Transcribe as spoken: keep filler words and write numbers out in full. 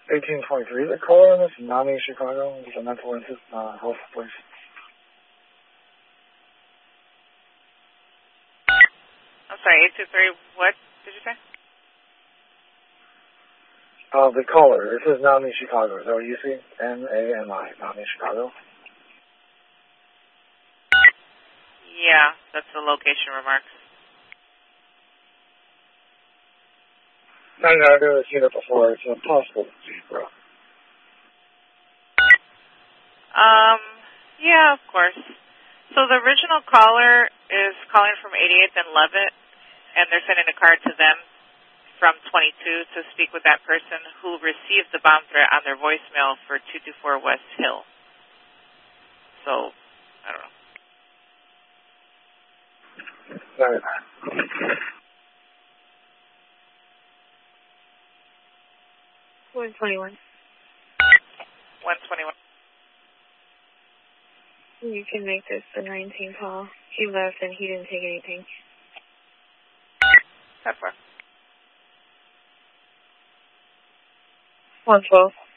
eighteen twenty-three, the caller on this, Nami, Chicago, with a mental illness, uh, health, please. I'm sorry, eight two three, what did you say? Uh, the caller, this is Nami, Chicago. Is that what you see? N A M I, Nami, Chicago. Yeah, that's the location remarks. No, no, I've never seen it before. It's impossible to see, bro. Um, yeah, of course. So the original caller is calling from eighty-eighth and Levitt, and they're sending a card to them from twenty-two to speak with that person who received the bomb threat on their voicemail for two two four West Hill. So, I don't know. Sorry. one twenty-one. one twenty-one. You can make this the nineteen call. He left and he didn't take anything. That's fine. one twelve.